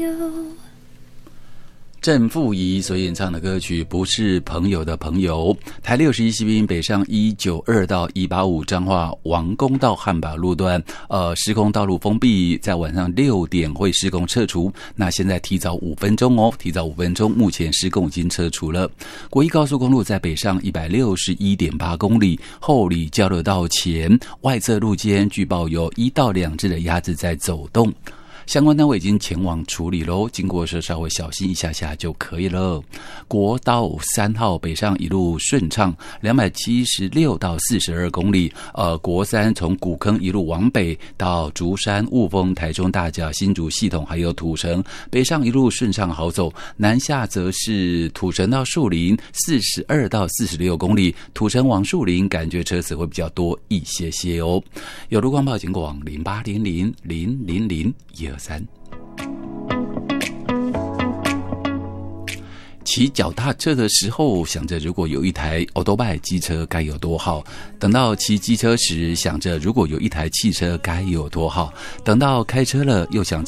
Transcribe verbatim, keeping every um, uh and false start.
郑富仪所演唱的歌曲不是朋友的朋友。台六十一西滨北上一九二到一八五彰化王公道汉把路段呃施工道路封闭，在晚上六点会施工撤除，那现在提早五分钟哦提早五分钟，目前施工已经撤除了。国一高速公路在北上 一百六十一点八公里，后里交流道前外侧路肩据报有一到两只的鸭子在走动，相关单位已经前往处理咯，经过的时候稍微小心一下下就可以了。国道三号北上一路顺畅，两百七十六到四十二公里。呃，国三从古坑一路往北到竹山、雾峰、台中大甲、新竹系统还有土城，北上一路顺畅好走。南下则是土城到树林四十二到四十六公里，土城往树林感觉车子会比较多一些些哦。有路况报警往零八零零零零零一二三。骑脚踏车的时候想着如果有一台 Autobike 机车该有多好，等到骑机车时想着如果有一台汽车该有多好，等到开车了又想着